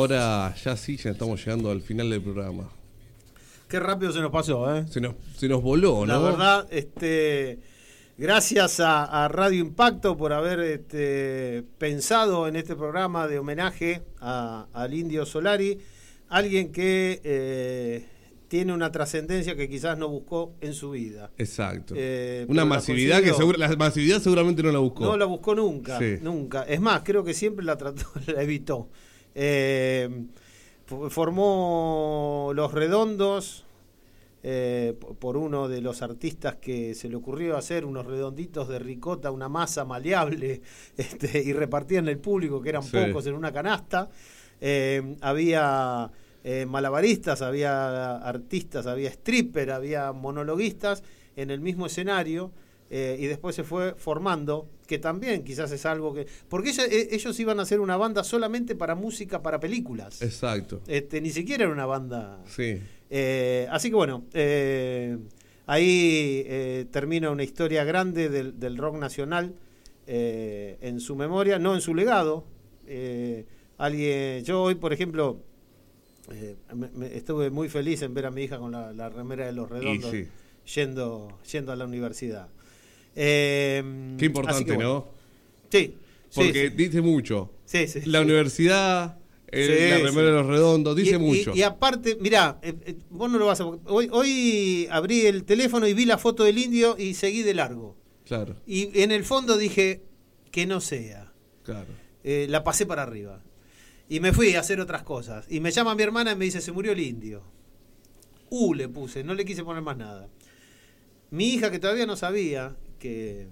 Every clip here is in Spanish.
ahora ya estamos llegando al final del programa. Qué rápido se nos pasó, ¿eh? Se nos voló, ¿no? La verdad, gracias a Radio Impacto por haber pensado en este programa de homenaje al Indio Solari, alguien que tiene una trascendencia que quizás no buscó en su vida. Exacto. Una masividad la masividad seguramente no la buscó. No la buscó nunca, sí. Nunca. Es más, creo que siempre la evitó. Formó Los Redondos por uno de los artistas que se le ocurrió hacer unos redonditos de ricota, una masa maleable, y repartían el público, que eran pocos, en una canasta. Había malabaristas, había artistas, había stripper, había monologuistas en el mismo escenario, y después se fue formando, que también quizás es algo que... Porque ellos iban a hacer una banda solamente para música, para películas. Exacto. Ni siquiera era una banda... Sí. Así que bueno, ahí termina una historia grande del rock nacional en su memoria, no en su legado. Yo hoy, por ejemplo... estuve muy feliz en ver a mi hija con la remera de Los Redondos, sí, yendo a la universidad. Qué importante, bueno, ¿no? Sí. Porque dice mucho. Sí. La universidad, la remera de Los Redondos, dice mucho. Y aparte, mirá, vos no lo vas a... Hoy abrí el teléfono y vi la foto del Indio y seguí de largo. Claro. Y en el fondo dije, que no sea. Claro. La pasé para arriba. Y me fui a hacer otras cosas. Y me llama mi hermana y me dice, se murió el Indio. Le puse, no le quise poner más nada. Mi hija, que todavía no sabía que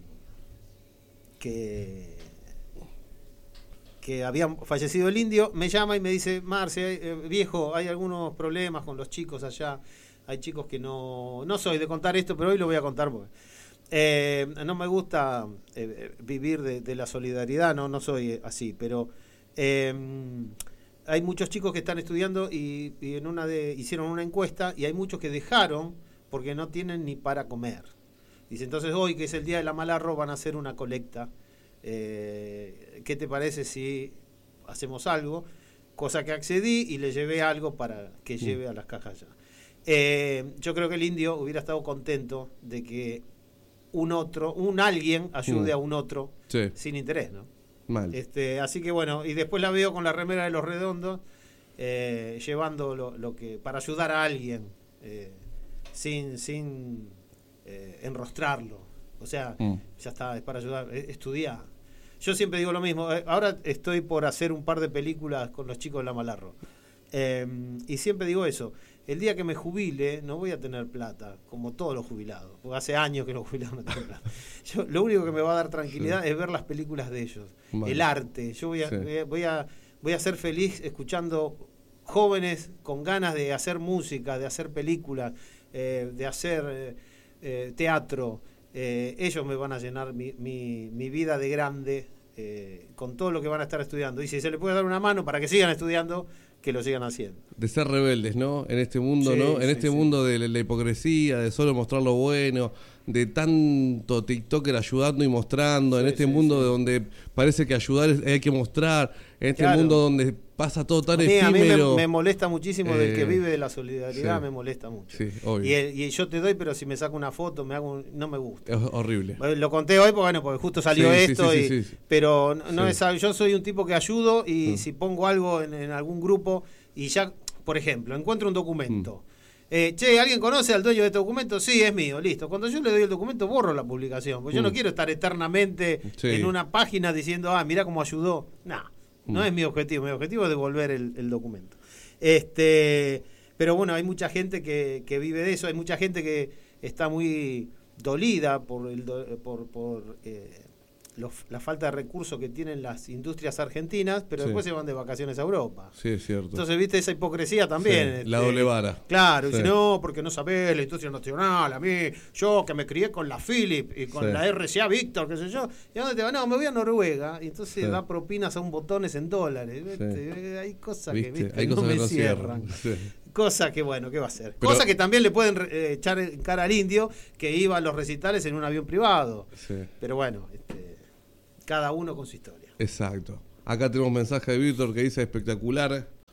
había fallecido el Indio, me llama y me dice, Marce, viejo, hay algunos problemas con los chicos allá. Hay chicos que no soy de contar esto, pero hoy lo voy a contar porque no me gusta vivir de la solidaridad, no soy así, pero... hay muchos chicos que están estudiando y hicieron una encuesta y hay muchos que dejaron porque no tienen ni para comer. Dice, entonces hoy, que es el día de la Malarro, van a hacer una colecta. ¿Qué te parece si hacemos algo? Cosa que accedí y le llevé algo para que lleve a las cajas ya. Yo creo que el Indio hubiera estado contento de que alguien ayude a un otro, sí, sin interés, ¿no? Mal. Así que bueno, y después la veo con la remera de Los Redondos, llevando lo que para ayudar a alguien, sin enrostrarlo. O sea, ya está, es para ayudar, estudiar. Yo siempre digo lo mismo, ahora estoy por hacer un par de películas con los chicos de la Malarro. Y siempre digo eso, el día que me jubile no voy a tener plata, como todos los jubilados, porque hace años que los jubilados no tienen plata. Lo único que me va a dar tranquilidad es ver las películas de ellos, el arte. Yo voy a ser feliz escuchando jóvenes con ganas de hacer música, de hacer películas, de hacer teatro. Ellos me van a llenar mi vida de grande, con todo lo que van a estar estudiando. Y si se les puede dar una mano para que sigan estudiando, que lo sigan haciendo. De ser rebeldes, ¿no? En este mundo, sí, ¿no? En este mundo de la hipocresía, de solo mostrar lo bueno, de tanto TikToker ayudando y mostrando, en este mundo donde parece que ayudar hay que mostrar, en este mundo donde pasa todo tan efímero. A mí me molesta muchísimo del que vive de la solidaridad, me molesta mucho. Sí, obvio. Y yo te doy, pero si me saco una foto, no me gusta. Es horrible. Lo conté hoy, porque justo salió esto, pero no es, yo soy un tipo que ayudo y si pongo algo en algún grupo y ya, por ejemplo, encuentro un documento. ¿Alguien conoce al dueño de este documento? Sí, es mío, listo. Cuando yo le doy el documento, borro la publicación, porque yo no quiero estar eternamente en una página diciendo, mirá cómo ayudó. No es mi objetivo es devolver el documento. Pero bueno, hay mucha gente que vive de eso, hay mucha gente que está muy dolida por la falta de recursos que tienen las industrias argentinas, pero después se van de vacaciones a Europa. Sí, es cierto. Entonces, viste, esa hipocresía también. La doble vara. Claro, dice, no, porque no sabés la industria nacional, a mí, yo que me crié con la Philips y con la RCA Víctor, qué sé yo, ¿y a dónde te vas? No, me voy a Noruega, y entonces da propinas a un botones en dólares. Hay cosas que hay no cosas me que no cierran. Sí. Cosa que, bueno, ¿qué va a hacer? Cosa que también le pueden echar en cara al Indio, que iba a los recitales en un avión privado. Sí. Pero bueno, cada uno con su historia. Exacto. Acá tenemos un mensaje de Víctor que dice espectacular.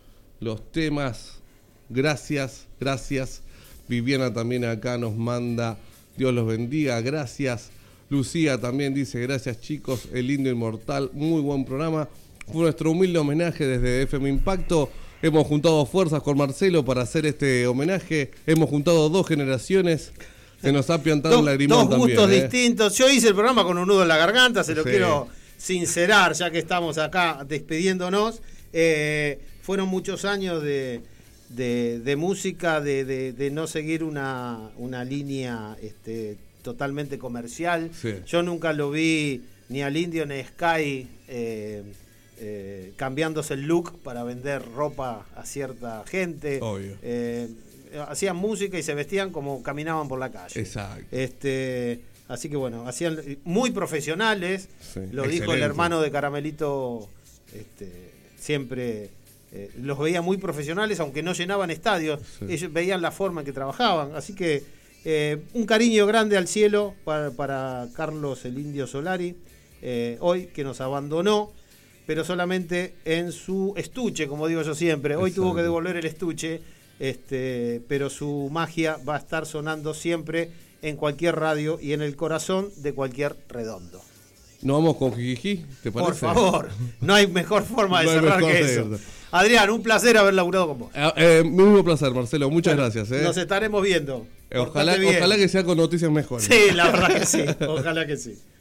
los temas. Gracias. Viviana también acá nos manda, Dios los bendiga, gracias. Lucía también dice, gracias chicos, El Indio Inmortal, muy buen programa. Fue nuestro humilde homenaje desde FM Impacto. Hemos juntado fuerzas con Marcelo para hacer este homenaje. Hemos juntado 2 generaciones. Se nos ha piantado un lagrimón también. 2 gustos distintos. Yo hice el programa con un nudo en la garganta, se lo quiero sincerar, ya que estamos acá despidiéndonos. Fueron muchos años de música, de no seguir una línea totalmente comercial. Sí. Yo nunca lo vi ni al Indio ni a Sky cambiándose el look para vender ropa a cierta gente. Obvio. Hacían música y se vestían como caminaban por la calle. Exacto. Así que bueno, hacían muy profesionales. Sí, lo excelente. Dijo el hermano de Caramelito, siempre los veía muy profesionales, aunque no llenaban estadios. Sí. Ellos veían la forma en que trabajaban. Así que un cariño grande al cielo para Carlos el Indio Solari, hoy que nos abandonó, pero solamente en su estuche, como digo yo siempre. Hoy tuvo que devolver el estuche, pero su magia va a estar sonando siempre en cualquier radio y en el corazón de cualquier redondo. ¿Nos vamos con Jijiji? ¿Te parece? Por favor, no hay mejor forma de cerrar que eso. Adrián, un placer haber laburado con vos. Mismo placer, Marcelo. Muchas gracias. Nos estaremos viendo. Ojalá que sea con noticias mejores. Sí, la verdad que sí. Ojalá que sí.